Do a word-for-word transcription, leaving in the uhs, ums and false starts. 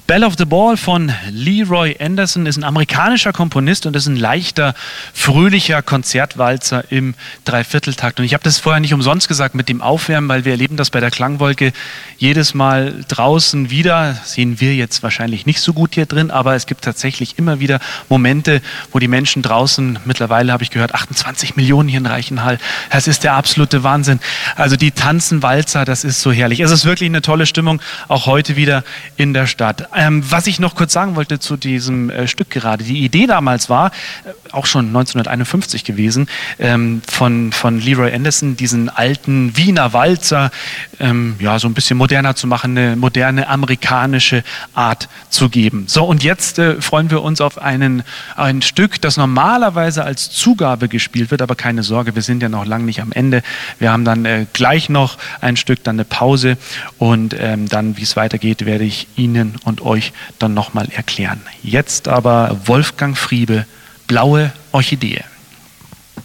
Belle of the Ball von Leroy Anderson ist ein amerikanischer Komponist und ist ein leichter, fröhlicher Konzertwalzer im Dreivierteltakt. Und ich habe das vorher nicht umsonst gesagt mit dem Aufwärmen, weil wir erleben das bei der Klangwolke jedes Mal draußen wieder. Das sehen wir jetzt wahrscheinlich nicht so gut hier drin, aber es gibt tatsächlich immer wieder Momente, wo die Menschen draußen, mittlerweile habe ich gehört, achtundzwanzig Millionen hier in Reichenhall. Das ist der absolute Wahnsinn. Also die tanzen Walzer, das ist so herrlich. Es ist wirklich eine tolle Stimmung, auch heute wieder in der Stadt. Ähm, was ich noch kurz sagen wollte zu diesem äh, Stück gerade. Die Idee damals war, äh, auch schon neunzehnhunderteinundfünfzig gewesen, ähm, von, von Leroy Anderson, diesen alten Wiener Walzer ähm, ja, so ein bisschen moderner zu machen, eine moderne amerikanische Art zu geben. So, und jetzt äh, freuen wir uns auf einen, ein Stück, das normalerweise als Zugabe gespielt wird, aber keine Sorge, wir sind ja noch lange nicht am Ende. Wir haben dann äh, gleich noch ein Stück, dann eine Pause und ähm, dann, wie es weitergeht, werde ich Ihnen und euch dann nochmal erklären. Jetzt aber Wolfgang Friebe, Blaue Orchidee.